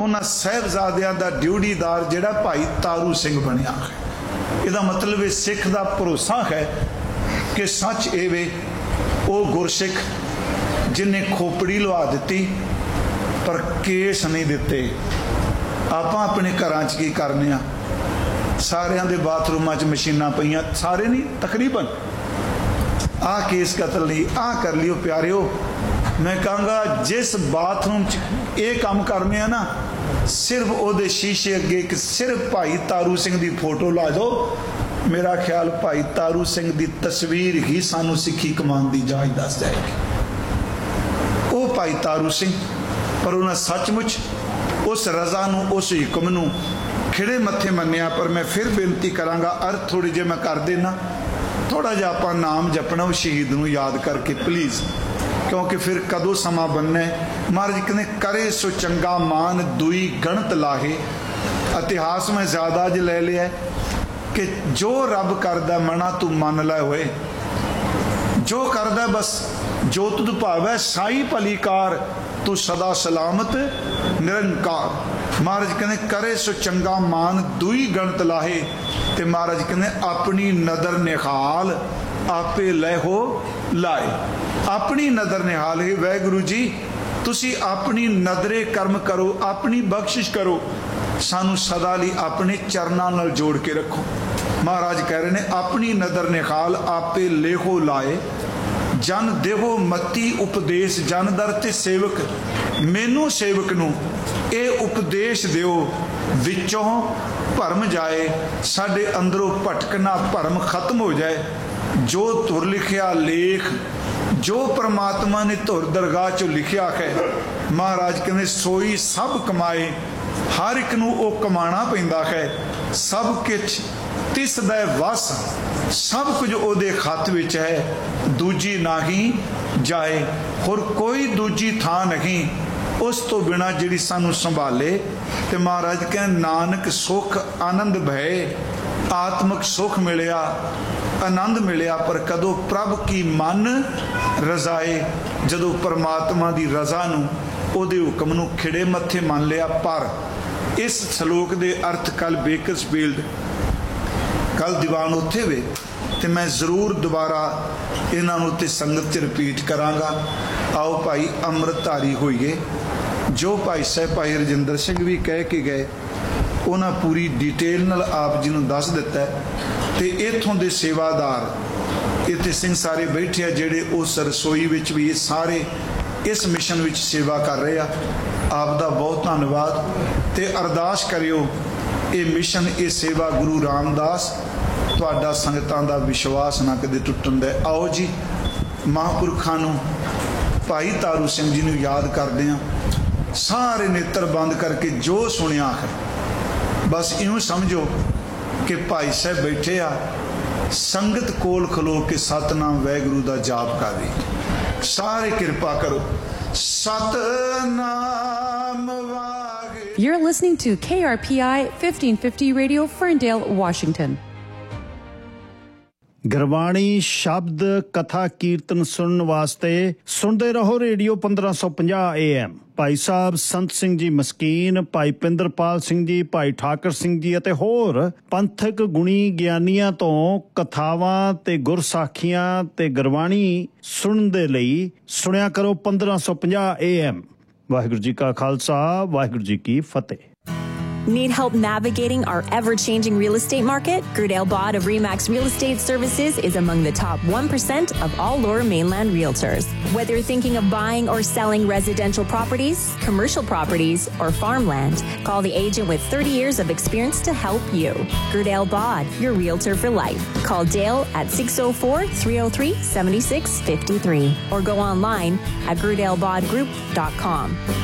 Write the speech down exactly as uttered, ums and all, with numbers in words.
उन्हां साहिबजादियां दा ड्यूटीदार जिहड़ा भाई तारू सिंह बनिया है। इहदा मतलब है सिख दा भरोसा है कि सच ये वे वो गुरसिख जिन्हें खोपड़ी लवा दी पर केस नहीं दिते। आपां अपने घरां च की करने आ, सारियां दे बाथरूमां च मशीनां पईयां, सारे नहीं तकरीबन, आ केस कतल नहीं आ कर लियो प्यारिओ। मैं कहूँगा जिस बाथरूम च ये काम करने आ ना, सिर्फ उहदे शीशे अगे एक सिर्फ भाई तारू सिंह की फोटो ला दो, मेरा ख्याल भाई तारू सिंह की तस्वीर ही सानू सिक्खी कमान की जाच दस जाएगी। वो भाई तारू सिंह पर उन्हें सचमुच उस रजा नू उस हुक्म नू खिड़े मत्थे मन्निया। पर मैं फिर बेनती करांगा, अर्थ थोड़ी जे मैं कर देना, थोड़ा जिहा आपां नाम जपना उस शहीद नू याद करके प्लीज़, क्योंकि फिर कदों समा बनना है। महाराज कहते करे सो चंगा मान दुई गणत लाहे। इतिहास में ज़्यादा अज ले लिया कि जो रब करदा मना तू मन लै होए, जो करदा बस जो तुद भावै साई भलीकार तू सदा सलामत निरंकार। महाराज कहते करे सो चंगा मान दुई गणत लाहे। ते महाराज कहते अपनी नदर निहाल आपे लै हो लाए। अपनी नदर निहाल है वाहिगुरू जी, तुसी अपनी नदरे कर्म करो, अपनी बख्शिश करो, सानू सदा लई अपने चरनां नाल जोड़ के रखो। महाराज कह रहे ने अपनी नदर निहाल आपे लेहो लाए। जन देहो मती उपदेश जन दर ते सेवक, मैनू सेवक नू ये उपदेश दिओ विचों भरम जाए, साडे अंदरों भटकना भरम खत्म हो जाए। जो तुर लिखिया लेख, जो परमात्मा ने तुर दरगाह चो लिखिया है, महाराज कहते सोई सब कमाए। हर एक नू ओ कमाना पैंदा है, सब कुछ तिस दा वस, सब कुछ ओदे खत विच है, दूजी नाही जाए। होर कोई दूजी थां नहीं उस तो बिना जिहड़ी सानू संभाले। ते महाराज कहते नानक सुख आनंद भय, आत्मक सुख मिलिया, आनंद मिलिया, पर कदों प्रभ की मन रजाए, जदों परमात्मा की रजा नू उहदे हुक्म नू खिड़े मत्थे मान लिया। पर इस सलोक दे अर्थ कल बेकरसफील्ड कल दीवान उत्थे वे, ते मैं जरूर दोबारा इन्हां नू ते संगत च रिपीट करांगा। आओ भाई अमृतधारी होइए। जो भाई साहब भाई रजिंदर सिंह भी कह के गए, उन्हें पूरी डिटेल नाल आप जी नू दस दिता है। ते इत्थों दे सेवादार इत्थे सिंह सारे बैठे आ, जिहड़े उस रसोई विच भी सारे इस मिशन विच सेवा कर रहे आ। आप दा बहुत धन्नवाद ते अरदास करियो ये मिशन ये सेवा गुरु रामदास तुहाडा संगतां दा विश्वास ना कदे टुटण दे। आओ जी महापुरखां नू भाई तारू सिंह जी नू याद करदे आ, सारे नेत्र बंद करके जो सुनिया है बस इऊं समझो कि भाई साहब बैठे आ, संगत कोल खलो के सतनाम वाहिगुरू दा जाप कर रही। सारे कृपा करो Satnam Waheguru. You're listening to K R P I fifteen fifty Radio, Ferndale, Washington. Gurbani शब्द कथा कीर्तन सुनने वास्ते सुनते रहो रेडियो पंद्रह सौ पचास ए एम। भाई साहब संत सिंह जी मस्कीन, भाई पिंदरपाल सिंह जी, भाई ठाकर सिंह जी ਅਤੇ ਹੋਰ ਪੰਥਕ ਗੁਣੀ ਗਿਆਨੀਆਂ ਤੋਂ ਕਥਾਵਾਂ ਤੇ ਗੁਰਸਾਖੀਆਂ ਤੇ ਗੁਰਬਾਣੀ ਸੁਣਨ ਦੇ ਲਈ ਸੁਣਿਆ ਕਰੋ ਪੰਦਰਾਂ ਸੌ ਪੰਜਾਹ ਏ ਐਮ। ਵਾਹਿਗੁਰੂ ਜੀ ਕਾ ਖਾਲਸਾ, ਵਾਹਿਗੁਰੂ ਜੀ ਕੀ ਫਤਿਹ। Need help navigating our ever-changing real estate market? Grudale Bod of Remax Real Estate Services is among the top one percent of all Lower Mainland realtors. Whether you're thinking of buying or selling residential properties, commercial properties, or farmland, call the agent with thirty years of experience to help you. Grudale Bod, your realtor for life. Call Dale at six oh four, three oh three, seven six five three or go online at grudale bod group dot com.